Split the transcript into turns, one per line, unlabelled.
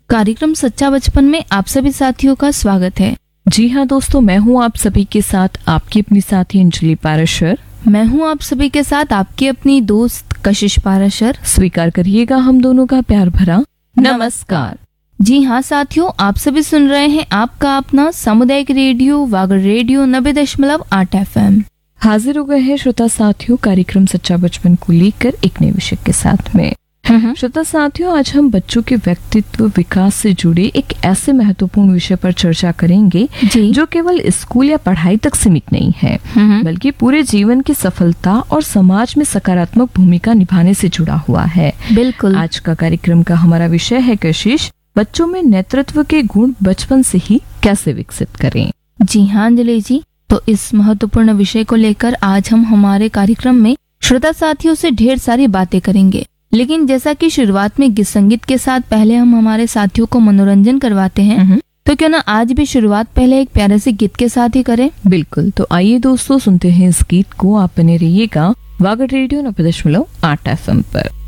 कार्यक्रम सच्चा बचपन में आप सभी साथियों का स्वागत है।
जी हाँ दोस्तों, मैं हूँ आप सभी के साथ आपकी अपनी साथी अंजलि पाराशर।
मैं हूँ आप सभी के साथ आपकी अपनी दोस्त कशिश पाराशर।
स्वीकार करिएगा हम दोनों का प्यार भरा नमस्कार।
जी हाँ साथियों, आप सभी सुन रहे हैं आपका अपना सामुदायिक रेडियो वागड़ रेडियो 90.8 FM।
हाजिर हो गए हैं श्रोता साथियों कार्यक्रम सच्चा बचपन को लेकर एक नए विषय के साथ में। श्रोता साथियों, आज हम बच्चों के व्यक्तित्व विकास से जुड़े एक ऐसे महत्वपूर्ण विषय पर चर्चा करेंगे जो केवल स्कूल या पढ़ाई तक सीमित नहीं है, बल्कि पूरे जीवन की सफलता और समाज में सकारात्मक भूमिका निभाने से जुड़ा हुआ है।
बिल्कुल।
आज का कार्यक्रम का हमारा विषय है कशिश, बच्चों में नेतृत्व के गुण बचपन से ही कैसे विकसित करें।
जी हाँ अंजलि जी, तो इस महत्वपूर्ण विषय को लेकर आज हम हमारे कार्यक्रम में श्रोता साथियों से ढेर सारी बातें करेंगे। लेकिन जैसा कि शुरुआत में गीत संगीत के साथ पहले हम हमारे साथियों को मनोरंजन करवाते हैं, तो क्यों ना आज भी शुरुआत पहले एक प्यारे से गीत के साथ ही करें।
बिल्कुल, तो आइए दोस्तों सुनते हैं इस गीत को। आप बने रहिएगा वागड़ रेडियो 90.8 FM पर।